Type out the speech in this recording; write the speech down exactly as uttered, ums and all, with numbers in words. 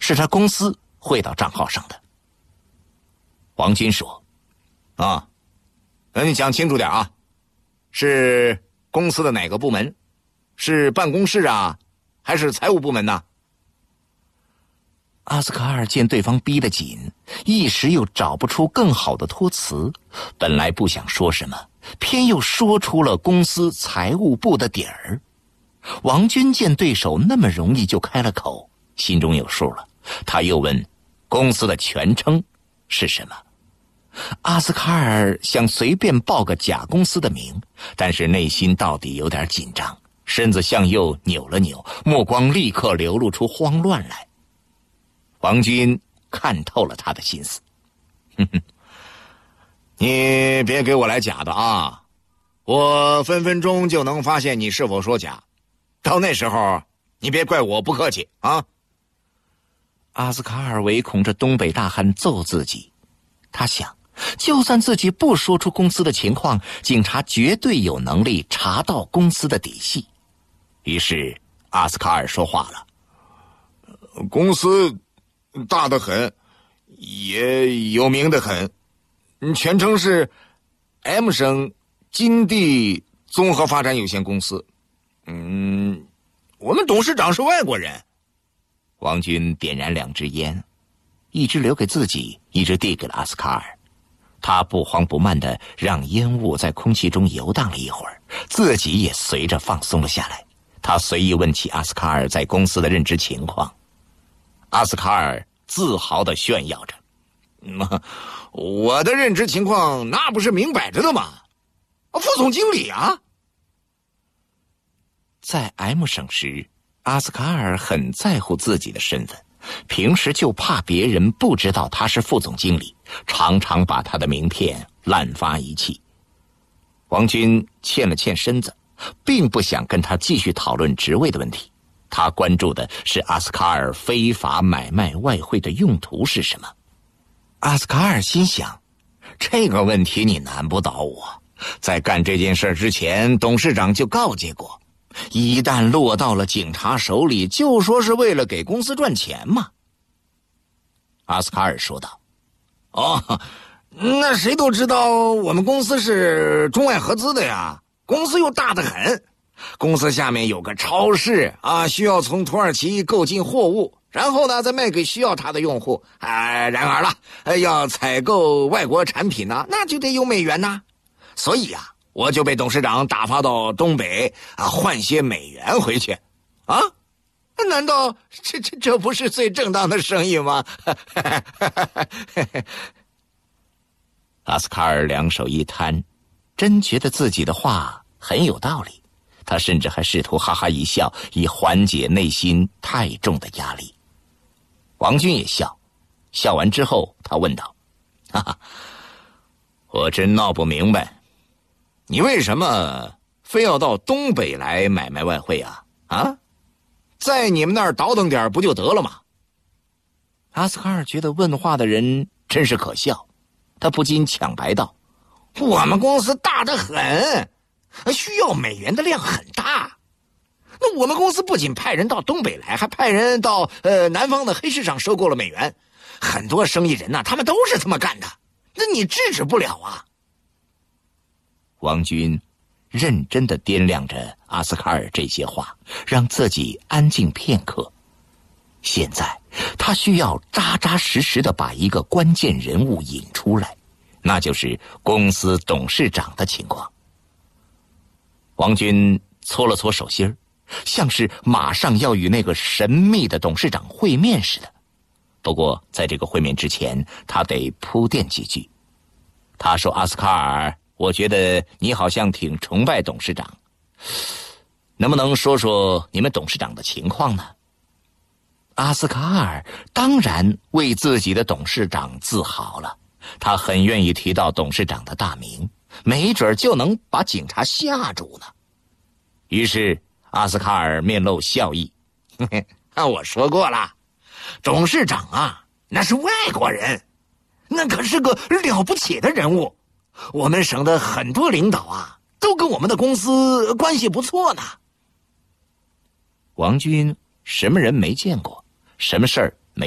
是他公司汇到账号上的。王军说：“啊，那你讲清楚点啊，是公司的哪个部门？是办公室啊，还是财务部门呢？”阿斯卡尔见对方逼得紧，一时又找不出更好的托词，本来不想说什么，偏又说出了公司财务部的底儿。王军见对手那么容易就开了口，心中有数了，他又问公司的全称是什么。阿斯卡尔想随便报个假公司的名，但是内心到底有点紧张，身子向右扭了扭，目光立刻流露出慌乱来。王军看透了他的心思，哼哼，你别给我来假的啊，我分分钟就能发现你是否说假，到那时候你别怪我不客气啊。阿斯卡尔唯恐这东北大汉揍自己，他想就算自己不说出公司的情况，警察绝对有能力查到公司的底细。于是阿斯卡尔说话了：“公司大得很，也有名得很，全称是 M 省金地综合发展有限公司。嗯，我们董事长是外国人。”王军点燃两支烟，一支留给自己，一支递给了阿斯卡尔。他不慌不慢地让烟雾在空气中游荡了一会儿，自己也随着放松了下来。他随意问起阿斯卡尔在公司的任职情况。阿斯卡尔自豪地炫耀着：“嗯，我的任职情况那不是明摆着的吗？副总经理啊！”在 M 省时，阿斯卡尔很在乎自己的身份，平时就怕别人不知道他是副总经理，常常把他的名片滥发一气。王军欠了欠身子，并不想跟他继续讨论职位的问题。他关注的是阿斯卡尔非法买卖外汇的用途是什么。阿斯卡尔心想，这个问题你难不倒我，在干这件事之前，董事长就告诫过，一旦落到了警察手里，就说是为了给公司赚钱嘛。阿斯卡尔说道：“哦，那谁都知道我们公司是中外合资的呀，公司又大得很，公司下面有个超市啊，需要从土耳其购进货物，然后呢再卖给需要它的用户。啊，然而了，要采购外国产品呢，那就得有美元呐。所以啊，我就被董事长打发到东北啊，换些美元回去。啊，难道这这这不是最正当的生意吗？”阿斯卡尔两手一摊，真觉得自己的话很有道理。他甚至还试图哈哈一笑，以缓解内心太重的压力。王军也笑，笑完之后他问道：“哈哈，我真闹不明白，你为什么非要到东北来买卖外汇啊？啊，在你们那儿倒腾点不就得了吗？”阿斯卡尔觉得问话的人真是可笑，他不禁抢白道：“我们公司大得很，需要美元的量很大。那我们公司不仅派人到东北来，还派人到呃南方的黑市上收购了美元。很多生意人呐、啊，他们都是这么干的。那你制止不了啊。”王军认真地掂量着阿斯卡尔这些话，让自己安静片刻。现在他需要扎扎实实地把一个关键人物引出来，那就是公司董事长的情况。王军搓了搓手心，像是马上要与那个神秘的董事长会面似的。不过在这个会面之前，他得铺垫几句。他说：“阿斯卡尔，我觉得你好像挺崇拜董事长，能不能说说你们董事长的情况呢？”阿斯卡尔当然为自己的董事长自豪了，他很愿意提到董事长的大名，没准就能把警察吓住呢。于是阿斯卡尔面露笑意：“嘿嘿，我说过了，董事长啊，那是外国人，那可是个了不起的人物。我们省的很多领导啊，都跟我们的公司关系不错呢。”王军什么人没见过，什么事儿